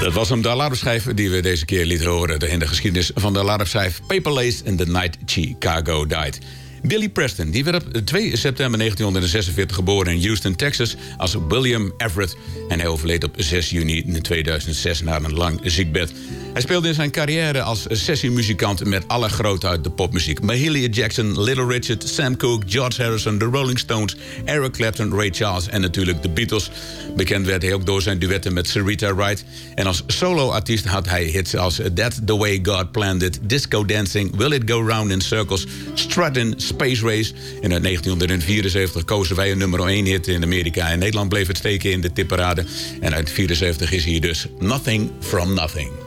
Dat was hem, de alarmschijf die we deze keer lieten horen in de geschiedenis van de alarmschijf Paper Lace and the Night Chicago Died. Billy Preston die werd op 2 september 1946 geboren in Houston, Texas als William Everett. En hij overleed op 6 juni 2006 na een lang ziekbed. Hij speelde in zijn carrière als sessiemuzikant met alle groten uit de popmuziek. Mahalia Jackson, Little Richard, Sam Cooke, George Harrison, The Rolling Stones, Eric Clapton, Ray Charles en natuurlijk de Beatles. Bekend werd hij ook door zijn duetten met Syreeta Wright. En als solo-artiest had hij hits als That's the Way God Planned It, Disco Dancing, Will It Go Round in Circles, Struttin', Space Race. En in 1974 kozen wij een nummer 1 hit in Amerika. In Nederland bleef het steken in de tipparade. En uit 1974 is hier dus Nothing from Nothing.